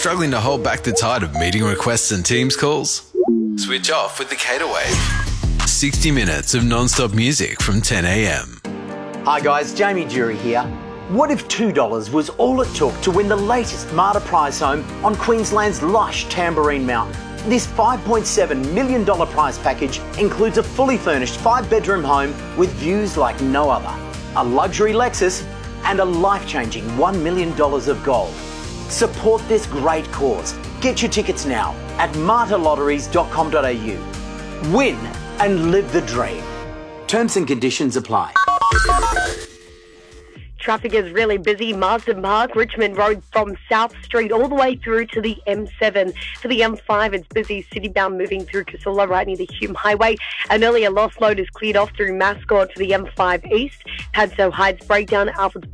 Struggling to hold back the tide of meeting requests and Teams calls? Switch off with the Cater Wave. 60 minutes of non-stop music from 10 a.m. Hi guys, Jamie Jury here. What if $2 was all it took to win the latest Marta prize home on Queensland's lush Tamborine Mountain? This $5.7 million prize package includes a fully furnished 5-bedroom home with views like no other, a luxury Lexus and a life-changing $1 million of gold. Support this great cause. Get your tickets now at martalotteries.com.au. Win and live the dream. Terms and conditions apply. Traffic is really busy. Marsden Park, Richmond Road from South Street all the way through to the M7. For the M5, it's busy citybound moving through Casula right near the Hume Highway. An earlier lost load is cleared off through Mascot for the M5 East. Padstow Heights breakdown, Alfred's